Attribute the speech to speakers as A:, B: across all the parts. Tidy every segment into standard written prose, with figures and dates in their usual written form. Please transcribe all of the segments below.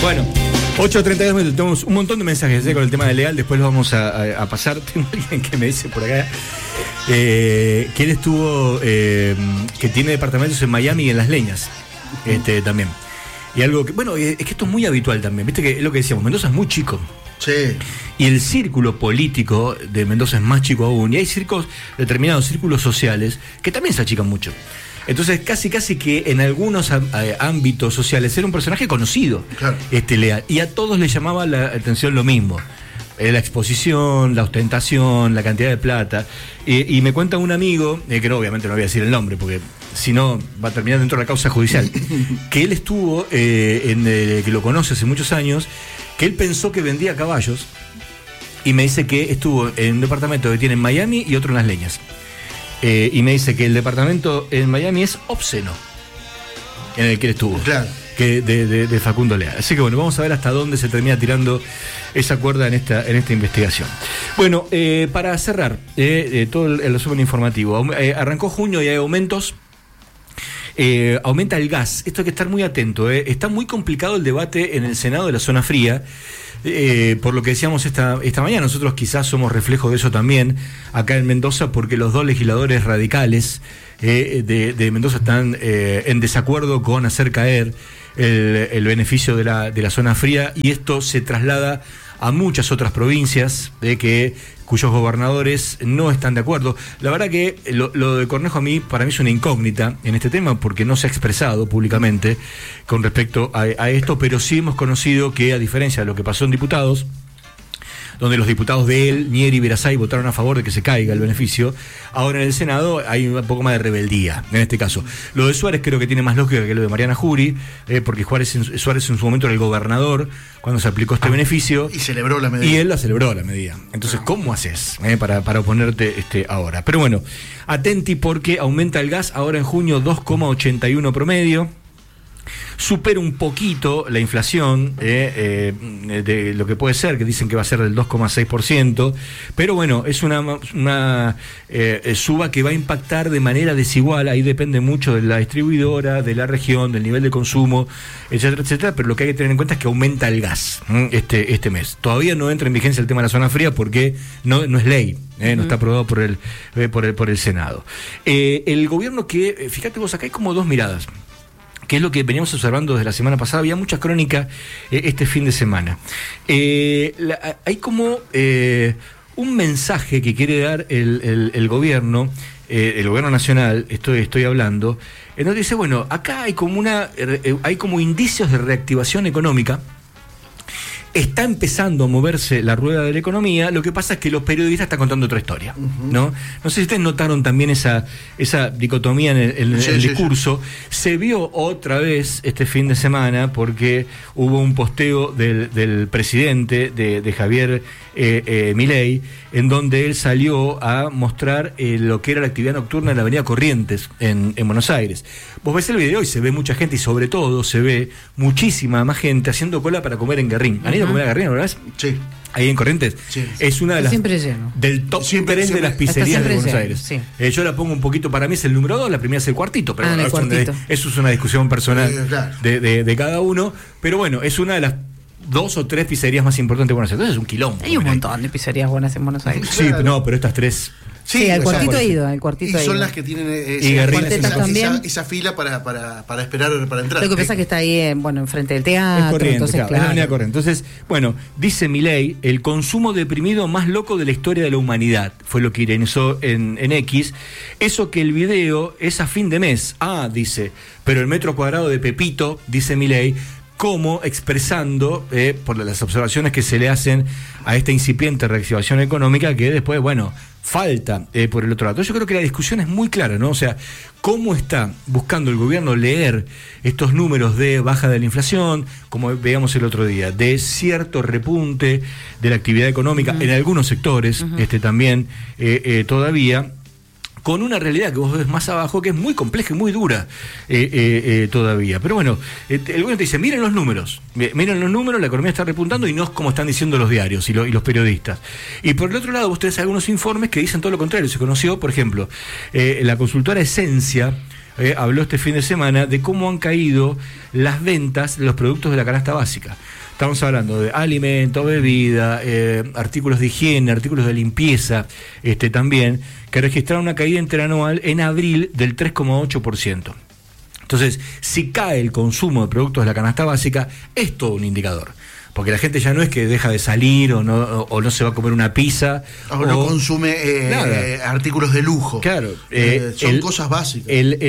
A: Bueno, 8:32 minutos, tenemos un montón de mensajes con el tema de legal, después lo vamos a pasar. Tengo alguien que me dice por acá que él estuvo, que tiene departamentos en Miami y en Las Leñas, también. Y algo que, bueno, es que esto es muy habitual también, viste que es lo que decíamos, Mendoza es muy chico.
B: Sí.
A: Y el círculo político de Mendoza es más chico aún, y hay determinados círculos sociales que también se achican mucho. Entonces, casi que en algunos ámbitos sociales era un personaje conocido,
B: claro.
A: Leal. Y a todos les llamaba la atención lo mismo. La exposición, la ostentación, la cantidad de plata. Y me cuenta un amigo, que no, obviamente no voy a decir el nombre, porque si no va a terminar dentro de la causa judicial, que él estuvo, que lo conoce hace muchos años, que él pensó que vendía caballos, y me dice que estuvo en un departamento que tiene en Miami y otro en Las Leñas. Y me dice que el departamento en Miami es obsceno, en el que él estuvo,
B: claro,
A: que de Facundo Leal. Así que bueno, vamos a ver hasta dónde se termina tirando esa cuerda en esta investigación. Bueno, para cerrar todo el resumen informativo, arrancó junio y hay aumentos. Aumenta el gas, esto hay que estar muy atento. Está muy complicado el debate en el Senado de la zona fría. Por lo que decíamos esta mañana, nosotros quizás somos reflejo de eso también acá en Mendoza, porque los dos legisladores radicales de Mendoza están en desacuerdo con hacer caer el beneficio de la zona fría, y esto se traslada a muchas otras provincias cuyos gobernadores no están de acuerdo. La verdad que lo de Cornejo para mí es una incógnita en este tema, porque no se ha expresado públicamente con respecto a esto, pero sí hemos conocido que, a diferencia de lo que pasó en diputados, donde los diputados de él, Nieri y Verasay, votaron a favor de que se caiga el beneficio, ahora en el Senado hay un poco más de rebeldía, en este caso. Lo de Suárez creo que tiene más lógica que lo de Mariana Jury, porque Suárez en su momento era el gobernador cuando se aplicó este beneficio.
B: Y celebró la medida.
A: Y él la celebró la medida. Entonces, ¿cómo haces para oponerte ahora? Pero bueno, atenti, porque aumenta el gas ahora en junio 2,81 promedio. Supera un poquito la inflación de lo que puede ser, que dicen que va a ser del 2,6%, pero bueno, es una suba que va a impactar de manera desigual. Ahí depende mucho de la distribuidora, de la región, del nivel de consumo, etcétera, etcétera, pero lo que hay que tener en cuenta es que aumenta el gas este mes. Todavía no entra en vigencia el tema de la zona fría porque no es ley. No está aprobado por el Senado. El gobierno fíjate vos, acá hay como dos miradas, que es lo que veníamos observando desde la semana pasada. Había mucha crónica este fin de semana. Hay como un mensaje que quiere dar el gobierno nacional, estoy hablando, en donde dice, bueno, acá hay como indicios de reactivación económica. Está empezando a moverse la rueda de la economía. Lo que pasa es que los periodistas están contando otra historia, ¿no? No sé si ustedes notaron también esa dicotomía en el discurso. Se vio otra vez este fin de semana porque hubo un posteo del presidente de Javier Milei, en donde él salió a mostrar lo que era la actividad nocturna en la avenida Corrientes en Buenos Aires. Vos ves el video y se ve mucha gente, y sobre todo se ve muchísima más gente haciendo cola para comer en Guerrín. ¿Han ido a comer a Guerrín, verdad?
B: Sí.
A: Ahí en Corrientes.
B: Sí.
A: Es una de las
C: siempre lleno.
A: Del top 3 de las pizzerías de Buenos
C: lleno,
A: Aires.
C: sí.
A: Yo la pongo un poquito, para mí es el número 2, la primera es el cuartito, pero
C: el cuartito.
A: Eso es una discusión personal
B: claro,
A: de cada uno, pero bueno, es una de las 2 o 3 pizzerías más importantes de Buenos Aires. Entonces es un quilombo.
C: Hay un montón de pizzerías buenas en Buenos Aires.
A: Sí, no, pero estas 3...
C: Sí, al cuartito he ido,
B: y son las que tienen esa fila para esperar para entrar.
C: Lo que pasa es que está ahí, enfrente del teatro.
A: Es Corrientes,
C: entonces,
A: claro. Es la avenida Corrientes. Entonces, bueno, dice Milei, el consumo deprimido más loco de la historia de la humanidad, fue lo que ironizó en X. Eso que el video es a fin de mes. Dice, pero el metro cuadrado de Pepito, dice Milei, como expresando por las observaciones que se le hacen a esta incipiente reactivación económica, que después, falta por el otro lado. Yo creo que la discusión es muy clara, ¿no? O sea, cómo está buscando el gobierno leer estos números de baja de la inflación, como veíamos el otro día, de cierto repunte de la actividad económica en algunos sectores, también todavía, con una realidad que vos ves más abajo, que es muy compleja y muy dura todavía. Pero bueno, el gobierno te dice, miren los números, la economía está repuntando, y no es como están diciendo los diarios y los periodistas. Y por el otro lado, vos tenés algunos informes que dicen todo lo contrario. Se conoció, por ejemplo, la consultora Esencia habló este fin de semana de cómo han caído las ventas de los productos de la canasta básica. Estamos hablando de alimentos, bebida, artículos de higiene, artículos de limpieza, también, que registraron una caída interanual en abril del 3,8%. Entonces, si cae el consumo de productos de la canasta básica, es todo un indicador. Porque la gente ya no es que deja de salir o no se va a comer una pizza.
B: O no consume artículos de lujo.
A: Claro.
B: Son cosas básicas.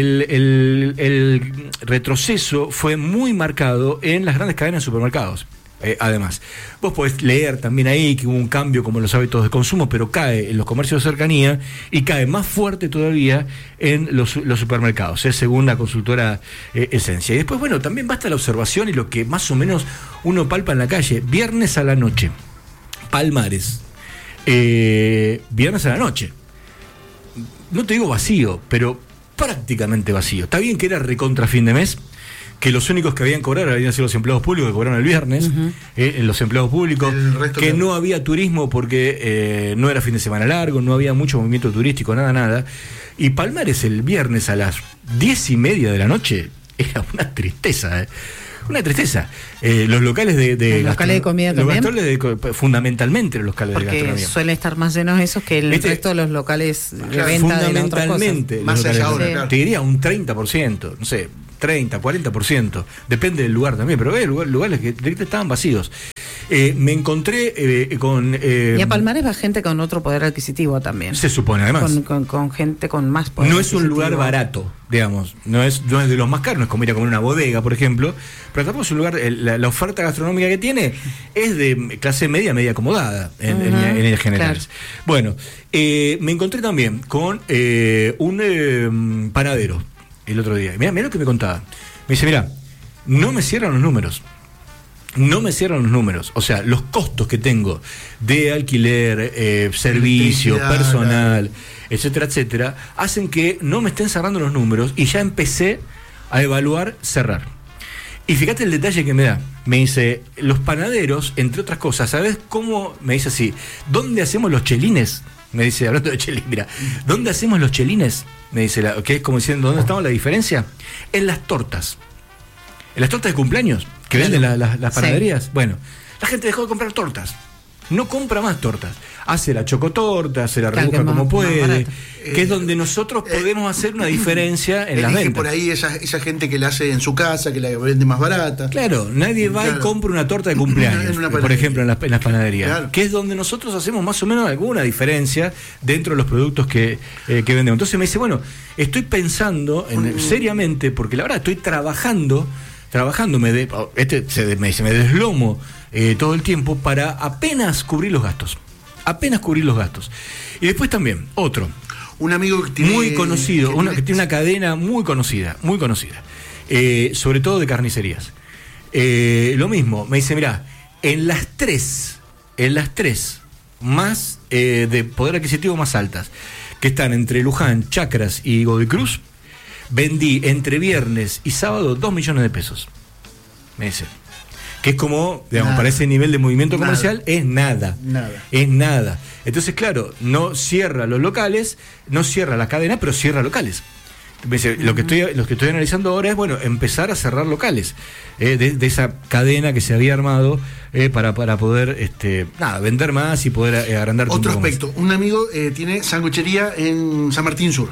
A: El retroceso fue muy marcado en las grandes cadenas de supermercados. Además, vos podés leer también ahí que hubo un cambio como los hábitos de consumo, pero cae en los comercios de cercanía y cae más fuerte todavía en los supermercados, según la consultora Esencia. Y después, bueno, también basta la observación y lo que más o menos uno palpa en la calle. Viernes a la noche, Palmares, viernes a la noche, no te digo vacío, pero prácticamente vacío. Está bien que era recontra fin de mes, que los únicos que habían cobrado habían sido los empleados públicos, que cobraron el viernes, los empleados públicos, que no había turismo porque no era fin de semana largo, no había mucho movimiento turístico, nada. Y Palmares el viernes a las 10:30 de la noche era una tristeza, Una tristeza. Los locales de
C: locales de comida también.
A: Fundamentalmente los locales de gastronomía.
C: Porque suelen estar más llenos esos que el resto de los locales de venta de las otras cosas.
A: Fundamentalmente.
B: Más allá ahora, claro.
A: Te diría un 30%, no sé, 30, 40%, depende del lugar también, pero lugares que estaban vacíos. Me encontré con...
C: y a Palmares va gente con otro poder adquisitivo también.
A: Se supone, además.
C: Con gente con más poder
A: no
C: adquisitivo.
A: Es un lugar barato, digamos, no es de los más caros, no es como ir a comer una bodega, por ejemplo, pero tampoco es un lugar, la oferta gastronómica que tiene es de clase media acomodada, en general. Claro. Bueno, me encontré también con un panadero el otro día. Mirá lo que me contaba. Me dice, mirá, no me cierran los números. O sea, los costos que tengo de alquiler, servicio, personal, etcétera, hacen que no me estén cerrando los números y ya empecé a evaluar cerrar. Y fíjate el detalle que me da. Me dice, los panaderos, entre otras cosas, ¿sabes cómo? Me dice así, ¿dónde hacemos los chelines? Me dice, hablando de chelines, mira, ¿dónde hacemos los chelines? Me dice, que es como diciendo, ¿dónde estamos la diferencia? En las tortas. En las tortas de cumpleaños que venden las panaderías. Sí. Bueno, la gente dejó de comprar tortas. No compra más tortas. Hace la chocotorta, se la rebusca como puede, que es donde nosotros podemos hacer una diferencia en las ventas.
B: Por ahí esa gente que la hace en su casa, que la vende más barata.
A: Claro, nadie va y compra una torta de cumpleaños, por ejemplo, en las panaderías. Claro. Que es donde nosotros hacemos más o menos alguna diferencia dentro de los productos que vendemos. Entonces me dice, bueno, estoy pensando seriamente, porque la verdad estoy trabajando, me deslomo todo el tiempo para apenas cubrir los gastos. Y después también,
B: un amigo que tiene,
A: muy conocido, que tiene una cadena muy conocida, sobre todo de carnicerías. Lo mismo, me dice, mirá, en las tres más de poder adquisitivo más altas, que están entre Luján, Chacras y Godoy Cruz, vendí entre viernes y sábado 2 millones de pesos. Me dice. Que es como, digamos, para ese nivel de movimiento comercial, es nada. Es nada. Entonces, claro, no cierra los locales, no cierra la cadena, pero cierra locales. Me dice, lo que estoy analizando ahora es, bueno, empezar a cerrar locales de esa cadena que se había armado para poder vender más y poder agrandar.
B: Otro aspecto, más. Un amigo tiene sanguchería en San Martín Sur.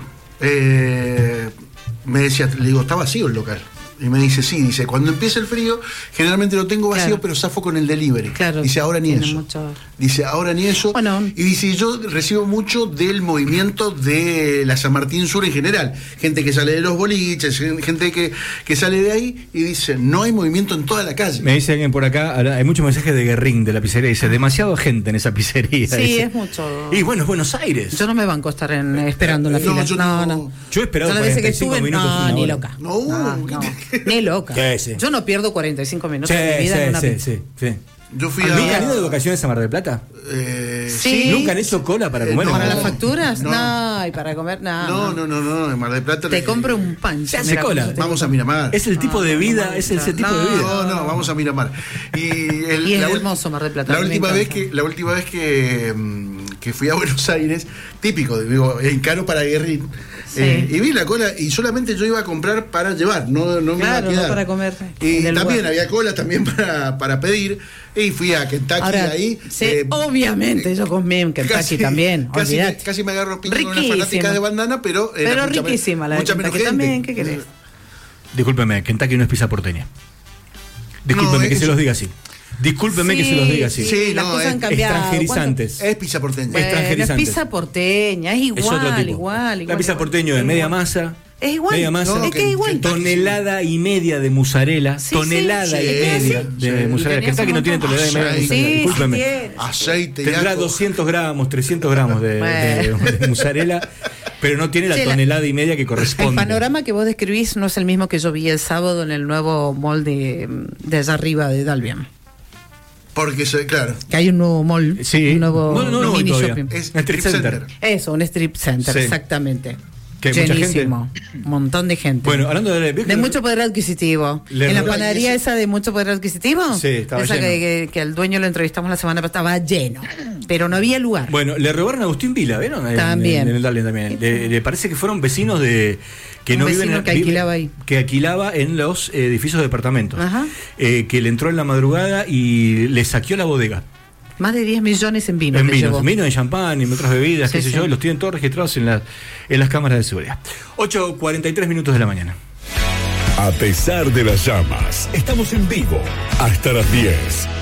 B: Me decía, le digo, está vacío el local. Y me dice, sí, dice, cuando empieza el frío, generalmente lo tengo vacío, claro, pero zafo con el delivery.
C: Claro,
B: dice, ahora ni eso. Dice, ahora ni eso.
C: Bueno,
B: y dice, yo recibo mucho del movimiento de la San Martín Sur en general. Gente que sale de los boliches, gente que sale de ahí, y dice, no hay movimiento en toda la calle.
A: Me dice alguien por acá, hay muchos mensajes de Guerrín, de la pizzería, dice, demasiada gente en esa pizzería.
C: Sí,
A: dice.
C: Es mucho.
A: Y bueno, es Buenos Aires.
C: Yo no me banco estar esperando en la fila. No.
A: Yo he esperado 45 minutos.
C: No, ni loca.
B: No.
C: Ni loca.
A: Sí.
C: Yo no pierdo 45 minutos de mi vida en una pizza.
A: Sí.
B: Yo fui
A: ¿Nunca han ido de vacaciones a Mar del Plata?
C: Sí.
A: ¿Nunca han hecho cola para comer?
C: ¿Para las facturas? No, y para comer nada.
B: No, en Mar del Plata.
C: Te compro un pan.
A: Se hace cola.
B: Vamos a Miramar.
A: Es el tipo de vida, es ese tipo de vida.
B: No, vamos a Miramar.
C: Y es hermoso Mar del Plata.
B: La última vez que fui a Buenos Aires, típico, digo, en caro para Guerrín,
C: Sí.
B: Y vi la cola y solamente yo iba a comprar para llevar, no me iba a quedar.
C: No para comer.
B: Y también había cola también para pedir. Y fui a Kentucky. Ahora, ahí.
C: Sí, obviamente, yo comí en Kentucky también.
B: Casi me agarro pico con las fanáticas de bandana, pero
C: riquísima la de Kentucky también. ¿Qué querés?
A: Discúlpeme, Kentucky no es pizza porteña. Discúlpeme que se los diga así. Discúlpeme que se los diga así.
C: Sí, las cosas han cambiado.
A: Extranjerizantes.
B: Es pizza porteña.
C: Bueno, es pizza porteña, es igual.
A: La pizza porteña de media masa.
C: Es igual.
A: Media masa.
C: No, es que es igual.
A: Tonelada y media de mozzarella. Tonelada y media de mozzarella. Kentucky no tiene tonelada y media de mozzarella. Discúlpeme.
B: Aceite.
A: Tendrá 200 gramos, 300 gramos de mozzarella. Pero no tiene la tonelada y media que corresponde.
C: El panorama que vos describís no es el mismo que yo vi el sábado en el nuevo mall de allá arriba de Dalbian.
B: Porque, claro.
C: Que hay un nuevo mall.
A: Sí.
C: Un nuevo mini
A: todavía.
C: shopping.
B: Es un strip center.
C: Eso, un strip center, sí. Exactamente.
A: Que
C: llenísimo. Un montón de gente.
A: Bueno, hablando de
C: mucho poder adquisitivo. En la panadería esa de mucho poder adquisitivo.
A: Sí, estaba
C: esa
A: lleno.
C: Que al dueño lo entrevistamos la semana pasada, estaba lleno. Pero no había lugar.
A: Bueno, le robaron a Agustín Vila, ¿vieron?
C: También.
A: En el Dalien también. Le parece que fueron vecinos de que
C: un
A: no
C: vecino
A: viven
C: que alquilaba ahí.
A: Que alquilaba en los edificios de departamentos.
C: Ajá.
A: Que le entró en la madrugada y le saqueó la bodega.
C: Más de 10 millones en vino.
A: En vino, en champán, en otras bebidas, qué sé yo, los tienen todos registrados en las cámaras de seguridad. 8:43 minutos de la mañana.
D: A pesar de las llamas, estamos en vivo hasta las 10.